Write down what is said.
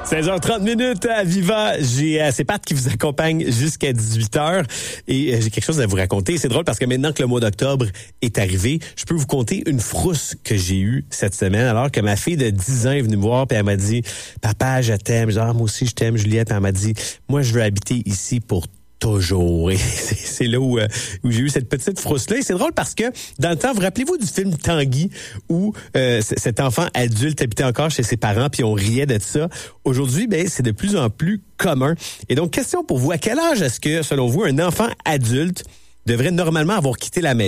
16h30 à Viva. C'est Pat qui vous accompagne jusqu'à 18h et j'ai quelque chose à vous raconter. C'est drôle parce que maintenant que le mois d'octobre est arrivé, je peux vous conter une frousse que j'ai eue cette semaine alors que ma fille de 10 ans est venue me voir et elle m'a dit « Papa, je t'aime. » Genre, moi aussi, je t'aime, Juliette. Elle m'a dit « Moi, je veux habiter ici pour toujours. » Et c'est là où j'ai eu cette petite frousse-là. Et c'est drôle parce que, dans le temps, vous rappelez-vous du film Tanguy, où cet enfant adulte habitait encore chez ses parents, puis on riait de ça. Aujourd'hui, c'est de plus en plus commun. Et donc, question pour vous, à quel âge est-ce que, selon vous, un enfant adulte devrait normalement avoir quitté la maison?